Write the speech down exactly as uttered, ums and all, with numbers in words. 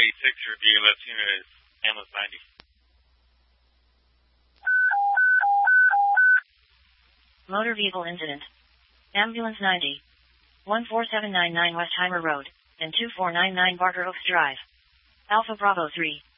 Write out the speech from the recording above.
eighty-six, your B M S unit is ambulance ninety. Motor vehicle incident. Ambulance ninety. one four seven nine nine Westheimer Road, and two four nine nine Barker Oaks Drive. Alpha Bravo three.